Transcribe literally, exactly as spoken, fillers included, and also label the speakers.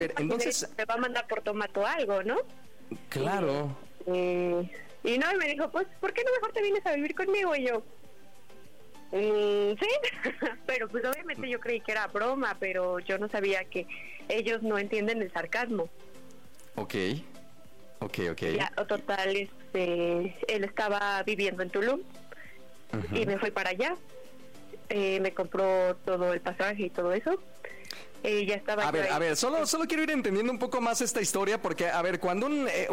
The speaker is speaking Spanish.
Speaker 1: Entonces,
Speaker 2: me va a mandar por tomato algo, ¿no?
Speaker 1: claro.
Speaker 2: Eh, y no, y me dijo, pues, ¿por qué no mejor te vienes a vivir conmigo? Y yo, mm, sí, pero pues obviamente yo creí que era broma, pero yo no sabía que ellos no entienden el sarcasmo.
Speaker 1: Ok, ok, ok.
Speaker 2: Ya, o total, este, él estaba viviendo en Tulum
Speaker 1: Ujú.
Speaker 2: y me fui para allá. Eh, me compró todo el pasaje y todo eso. Eh, ya estaba
Speaker 1: A
Speaker 2: yo
Speaker 1: ver,
Speaker 2: ahí.
Speaker 1: a ver, solo, solo quiero ir entendiendo un poco más esta historia porque, a ver, cuando un, eh,